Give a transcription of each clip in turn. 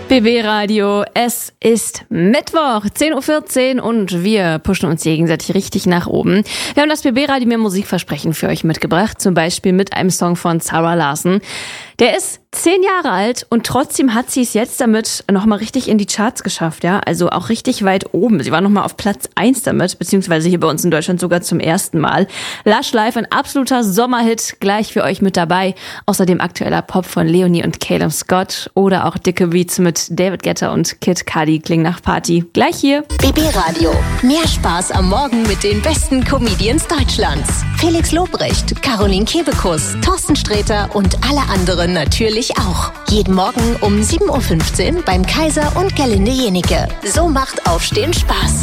BB Radio, es ist Mittwoch, 10.14 Uhr und wir pushen uns gegenseitig richtig nach oben. Wir haben das BB Radio mehr Musikversprechen für euch mitgebracht, zum Beispiel mit einem Song von Zara Larsson. Der ist 10 Jahre alt und trotzdem hat sie es jetzt damit nochmal richtig in die Charts geschafft, ja, also auch richtig weit oben. Sie war nochmal auf Platz 1 damit, beziehungsweise hier bei uns in Deutschland sogar zum ersten Mal. Lush Life, ein absoluter Sommerhit, gleich für euch mit dabei. Außerdem aktueller Pop von Leonie und Caleb Scott oder auch dicke Beats mit David Guetta und Kid Cudi klingen nach Party. Gleich hier. BB Radio. Mehr Spaß am Morgen mit den besten Comedians Deutschlands. Felix Lobrecht, Caroline Kebekus, Thorsten Sträter und alle anderen natürlich auch. Jeden Morgen um 7.15 Uhr beim Kaiser und Gerlinde Jenike. So macht Aufstehen Spaß.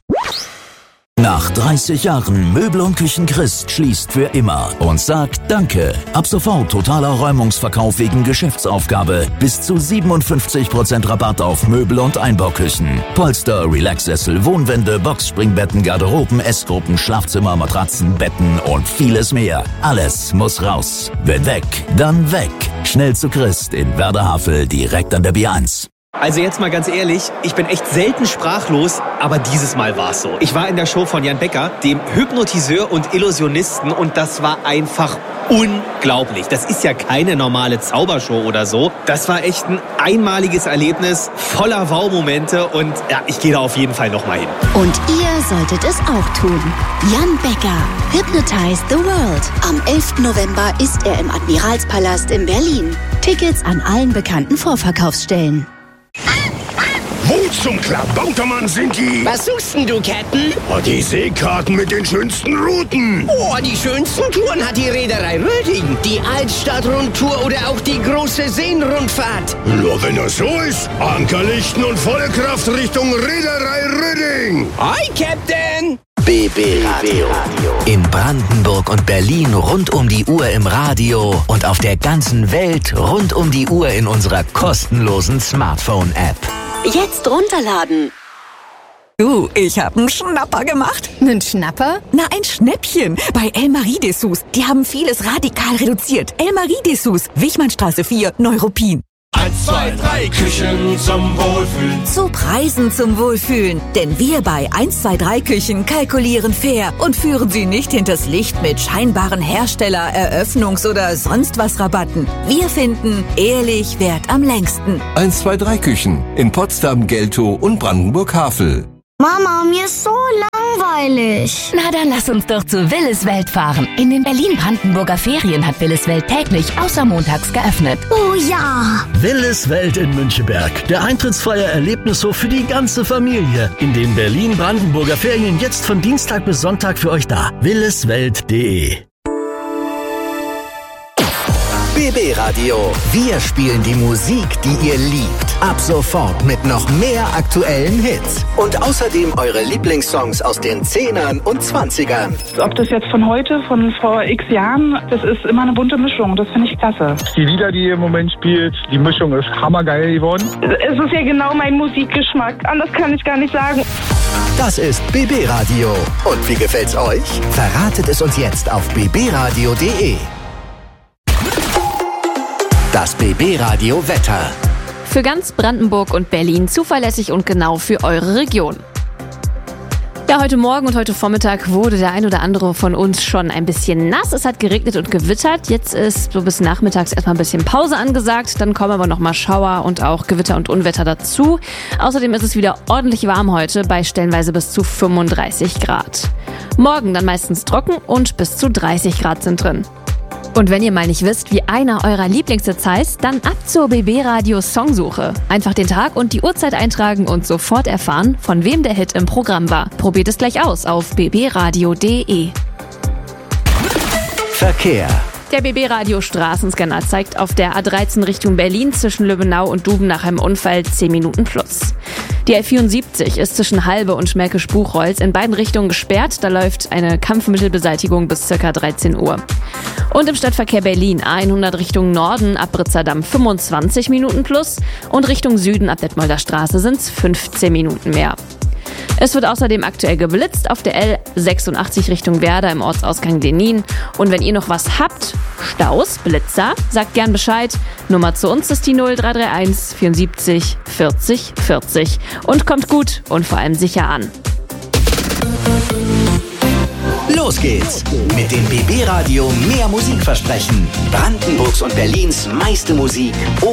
Nach 30 Jahren Möbel und Küchen Christ schließt für immer und sagt Danke. Ab sofort totaler Räumungsverkauf wegen Geschäftsaufgabe. Bis zu 57% Rabatt auf Möbel und Einbauküchen. Polster, Relaxsessel, Wohnwände, Boxspringbetten, Garderoben, Essgruppen, Schlafzimmer, Matratzen, Betten und vieles mehr. Alles muss raus. Wenn weg, dann weg. Schnell zu Christ in Werderhavel, direkt an der B1. Also jetzt mal ganz ehrlich, ich bin echt selten sprachlos, aber dieses Mal war es so. Ich war in der Show von Jan Becker, dem Hypnotiseur und Illusionisten, und das war einfach unglaublich. Das ist ja keine normale Zaubershow oder so. Das war echt ein einmaliges Erlebnis, voller Wow-Momente, und ja, ich gehe da auf jeden Fall nochmal hin. Und ihr solltet es auch tun. Jan Becker, Hypnotize the World. Am 11. November ist er im Admiralspalast in Berlin. Tickets an allen bekannten Vorverkaufsstellen. Wo zum Klabautermann sind die? Was suchst denn du, Captain? Oh, die Seekarten mit den schönsten Routen. Oh, die schönsten Touren hat die Reederei Röding. Die Altstadtrundtour oder auch die große Seenrundfahrt. Nur wenn das so ist, Ankerlichten und volle Kraft Richtung Reederei Röding. Hi, Captain! BB Radio. In Brandenburg und Berlin rund um die Uhr im Radio und auf der ganzen Welt rund um die Uhr in unserer kostenlosen Smartphone-App. Jetzt runterladen. Du, ich hab einen Schnapper gemacht. Nen Schnapper? Na, ein Schnäppchen. Bei El Marie-Dessous. Die haben vieles radikal reduziert. El Marie-Dessous, Wichmannstraße 4, Neuruppin. 1, 2, 3 Küchen zum Wohlfühlen. Zu Preisen zum Wohlfühlen. Denn wir bei 1, 2, 3 Küchen kalkulieren fair und führen sie nicht hinters Licht mit scheinbaren Hersteller-, Eröffnungs- oder sonst was Rabatten. Wir finden, ehrlich währt am längsten. 1, 2, 3 Küchen in Potsdam, Geltow und Brandenburg-Havel. Mama, mir ist so langweilig. Na, dann lass uns doch zu Willis Welt fahren. In den Berlin-Brandenburger Ferien hat Willis Welt täglich außer montags geöffnet. Oh ja. Willis Welt in Müncheberg. Der eintrittsfreie Erlebnishof für die ganze Familie. In den Berlin-Brandenburger Ferien jetzt von Dienstag bis Sonntag für euch da. williswelt.de. BB Radio. Wir spielen die Musik, die ihr liebt. Ab sofort mit noch mehr aktuellen Hits. Und außerdem eure Lieblingssongs aus den 10ern und 20ern. Ob das jetzt von heute, von vor x Jahren, das ist immer eine bunte Mischung. Das finde ich klasse. Die Lieder, die ihr im Moment spielt, die Mischung ist hammergeil geworden. Es ist ja genau mein Musikgeschmack. Anders kann ich gar nicht sagen. Das ist BB Radio. Und wie gefällt's euch? Verratet es uns jetzt auf bbradio.de. Das BB Radio Wetter. Für ganz Brandenburg und Berlin zuverlässig und genau für eure Region. Ja, heute Morgen und heute Vormittag wurde der ein oder andere von uns schon ein bisschen nass. Es hat geregnet und gewittert. Jetzt ist so bis nachmittags erstmal ein bisschen Pause angesagt. Dann kommen aber nochmal Schauer und auch Gewitter und Unwetter dazu. Außerdem ist es wieder ordentlich warm heute bei stellenweise bis zu 35 Grad. Morgen dann meistens trocken und bis zu 30 Grad sind drin. Und wenn ihr mal nicht wisst, wie einer eurer Lieblingshits heißt, dann ab zur BB Radio Songsuche. Einfach den Tag und die Uhrzeit eintragen und sofort erfahren, von wem der Hit im Programm war. Probiert es gleich aus auf bbradio.de. Verkehr. Der BB Radio Straßenscanner zeigt auf der A13 Richtung Berlin zwischen Löbenau und Duben nach einem Unfall 10 Minuten plus. Die A74 ist zwischen Halbe und Schmälkisch-Buchholz in beiden Richtungen gesperrt. Da läuft eine Kampfmittelbeseitigung bis ca. 13 Uhr. Und im Stadtverkehr Berlin A100 Richtung Norden ab Britzerdamm 25 Minuten plus und Richtung Süden ab Detmolder Straße sind es 15 Minuten mehr. Es wird außerdem aktuell geblitzt auf der L86 Richtung Werder im Ortsausgang Lenin. Und wenn ihr noch was habt, Staus, Blitzer, sagt gern Bescheid. Nummer zu uns ist die 0331 74 40 40. Und kommt gut und vor allem sicher an. Los geht's mit dem BB Radio Mehr Musik versprechen. Brandenburgs und Berlins meiste Musik